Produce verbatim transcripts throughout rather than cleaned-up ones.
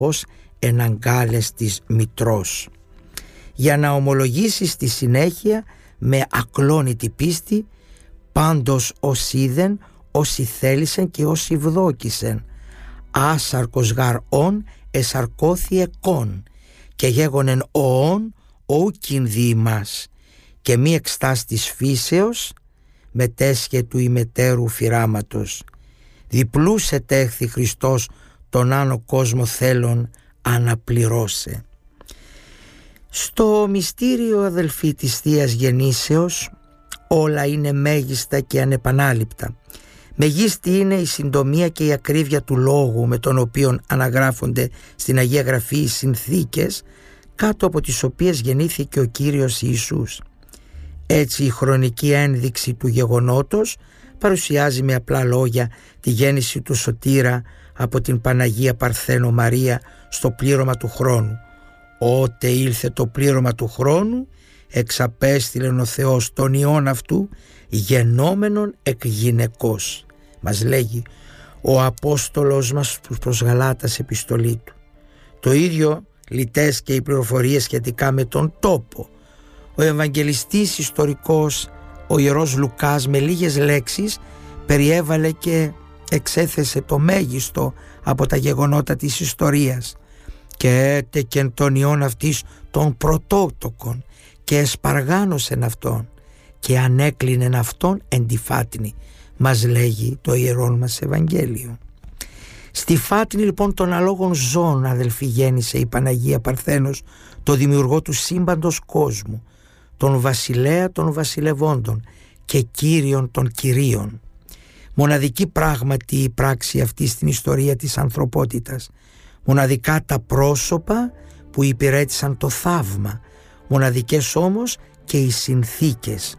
ως εναγκάλες της μητρός, για να ομολογήσει στη συνέχεια με ακλόνητη πίστη: πάντως ως είδεν, όσοι θέλησεν και όσοι βδόκησεν, άσαρκος γαρ όν εσαρκώθη εκόν, και γέγονεν οόν όκιν διημάς, και μη εξτάς της φύσεως μετέσχε του ημετέρου φυράματος. Διπλούς ετέχθη Χριστός τον άνω κόσμο θέλων αναπληρώσε. Στο μυστήριο, αδελφοί, της Θείας Γεννήσεως όλα είναι μέγιστα και ανεπανάληπτα. Μεγίστη είναι η συντομία και η ακρίβεια του λόγου με τον οποίο αναγράφονται στην Αγία Γραφή οι συνθήκες κάτω από τις οποίες γεννήθηκε ο Κύριος Ιησούς. Έτσι η χρονική ένδειξη του γεγονότος παρουσιάζει με απλά λόγια τη γέννηση του Σωτήρα από την Παναγία Παρθένο Μαρία στο πλήρωμα του χρόνου. Ότε ήλθε το πλήρωμα του χρόνου, εξαπέστειλεν ο Θεός τον Υιόν αυτού γεννόμενον εκ γυναικός, μας λέγει ο Απόστολος μας προς Γαλάτας επιστολή του. Το ίδιο λιτές και οι πληροφορίες σχετικά με τον τόπο. Ο Ευαγγελιστής ιστορικός, ο Ιερός Λουκάς, με λίγες λέξεις περιέβαλε και εξέθεσε το μέγιστο από τα γεγονότα της ιστορίας. Και έτεκεν τον Υιόν αυτής των πρωτότοκων και εσπαργάνωσεν αυτόν και ανέκλεινεν αυτόν εν τη φάτνη, μας λέγει το Ιερόν μας Ευαγγέλιο. Στη φάτνη λοιπόν των αλόγων ζώων, αδελφοί, γέννησε η Παναγία Παρθένος το δημιουργό του σύμπαντος κόσμου, τον βασιλέα των βασιλευόντων και κύριον των κυρίων. Μοναδική πράγματι η πράξη αυτή στην ιστορία της ανθρωπότητας, μοναδικά τα πρόσωπα που υπηρέτησαν το θαύμα, μοναδικές όμως και οι συνθήκες.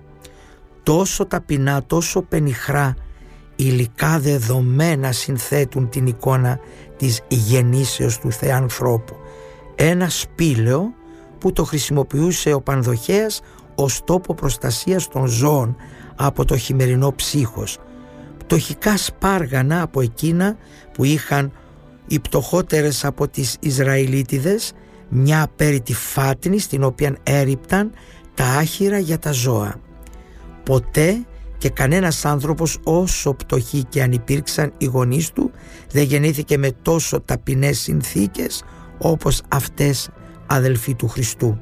Τόσο ταπεινά, τόσο πενιχρά υλικά δεδομένα συνθέτουν την εικόνα της γεννήσεως του Θεανθρώπου. Ένα σπήλαιο που το χρησιμοποιούσε ο Πανδοχέας ως τόπο προστασίας των ζώων από το χειμερινό ψύχος. Πτωχικά σπάργανα από εκείνα που είχαν οι πτωχότερες από τις Ισραηλίτιδες, μια απέρητη φάτνη στην οποία έριπταν τα άχυρα για τα ζώα. Ποτέ και κανένας άνθρωπος, όσο πτωχοί και αν υπήρξαν οι γονείς του, δεν γεννήθηκε με τόσο ταπεινές συνθήκες όπως αυτές, αδελφοί του Χριστού.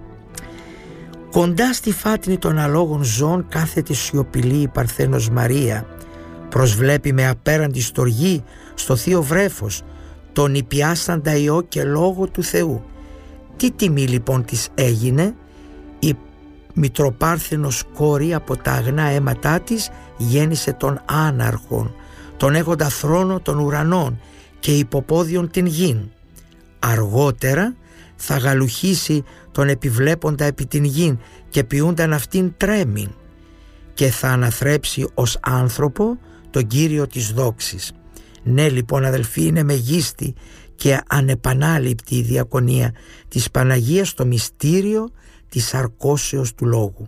Κοντά στη φάτνη των αλόγων ζώων κάθεται σιωπηλή η Παρθένος Μαρία. Προσβλέπει με απέραντη στοργή στο Θείο Βρέφος, τον υπιάσαντα Υιό και Λόγο του Θεού. Τι τιμή λοιπόν της έγινε? Η Μητροπάρθενος κόρη από τα αγνά αίματά της γέννησε τον άναρχον, τον έχοντα θρόνο των ουρανών και υποπόδιον την γην. Αργότερα θα γαλουχίσει τον επιβλέποντα επί την γην και ποιούνταν αυτήν τρέμην, και θα αναθρέψει ως άνθρωπο τον Κύριο της δόξης. Ναι λοιπόν, αδελφοί, είναι μεγίστη και ανεπανάληπτη η διακονία της Παναγίας στο μυστήριο της σαρκώσεως του Λόγου.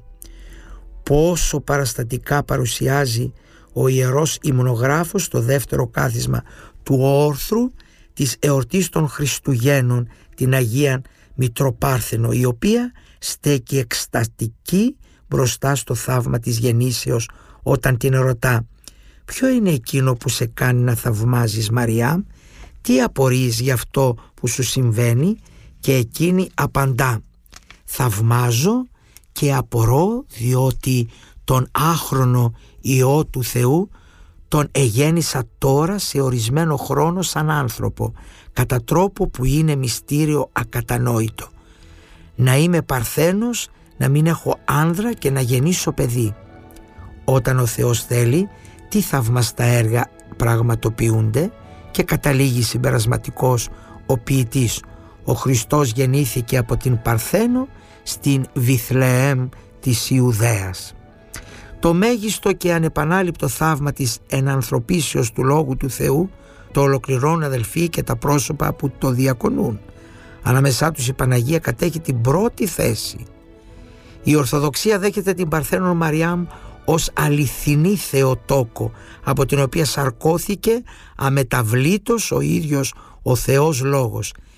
Πόσο παραστατικά παρουσιάζει ο Ιερός Υμνογράφος στο δεύτερο κάθισμα του όρθρου της εορτής των Χριστουγέννων την Αγία Μητροπάρθενο, η οποία στέκει εκστατική μπροστά στο θαύμα της γεννήσεως όταν την ρωτά: «Ποιο είναι εκείνο που σε κάνει να θαυμάζεις, Μαριά? Τι απορείς γι' αυτό που σου συμβαίνει?» Και εκείνη απαντά: «Θαυμάζω και απορώ, διότι τον άχρονο Υιό του Θεού τον εγέννησα τώρα σε ορισμένο χρόνο σαν άνθρωπο, κατά τρόπο που είναι μυστήριο ακατανόητο. Να είμαι παρθένος, να μην έχω άνδρα και να γεννήσω παιδί. Όταν ο Θεός θέλει, τι θαυμαστά έργα πραγματοποιούνται?» Και καταλήγει συμπερασματικός ο ποιητής: «Ο Χριστός γεννήθηκε από την Παρθένο στην Βιθλεέμ της Ιουδαίας». Το μέγιστο και ανεπανάληπτο θαύμα της ενανθρωπίσεως του Λόγου του Θεού το ολοκληρώνουν, αδελφοί, και τα πρόσωπα που το διακονούν. Ανάμεσά τους η Παναγία κατέχει την πρώτη θέση. Η Ορθοδοξία δέχεται την Παρθένον Μαριάμ ως αληθινή Θεοτόκο, από την οποία σαρκώθηκε αμεταβλήτως ο ίδιος ο Θεός Λόγος,